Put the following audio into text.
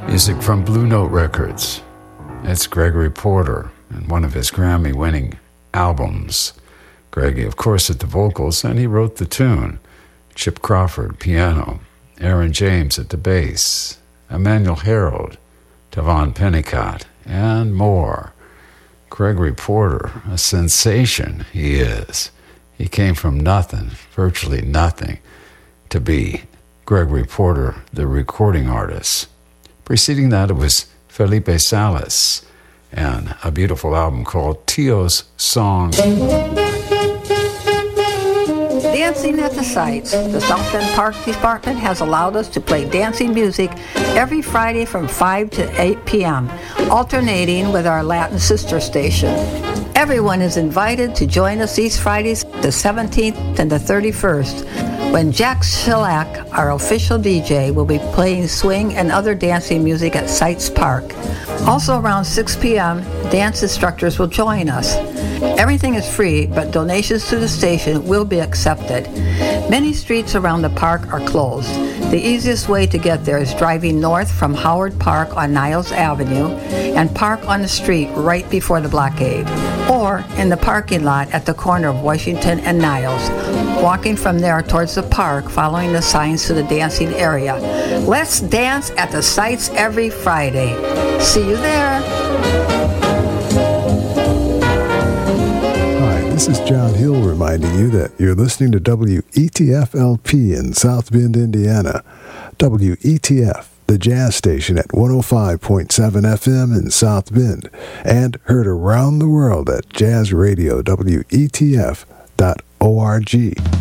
Music from Blue Note Records. It's Gregory Porter and one of his Grammy-winning albums. Greggy, of course, at the vocals, and he wrote the tune. Chip Crawford, piano. Aaron James at the bass. Emmanuel Harold, Tavon Pennicott, and more. Gregory Porter, a sensation he is. He came from nothing, virtually nothing, to be Gregory Porter, the recording artist. Preceding that, it was Felipe Salas and a beautiful album called Tio's Song. Dancing at the Sites. The South Bend Park Department has allowed us to play dancing music every Friday from 5 to 8 p.m., alternating with our Latin sister station. Everyone is invited to join us these Fridays, the 17th and the 31st, when Jack Shellac, our official DJ, will be playing swing and other dancing music at Sites Park. Also around 6 p.m., dance instructors will join us. Everything is free, but donations to the station will be accepted. Many streets around the park are closed. The easiest way to get there is driving north from Howard Park on Niles Avenue and park on the street right before the blockade, or in the parking lot at the corner of Washington and Niles, walking from there towards the park following the signs to the dancing area. Let's dance at the Sites every Friday. See you there. This is John Hill reminding you that you're listening to WETF-LP in South Bend, Indiana. WETF, the jazz station at 105.7 FM in South Bend, and heard around the world at jazzradio.wetf.org.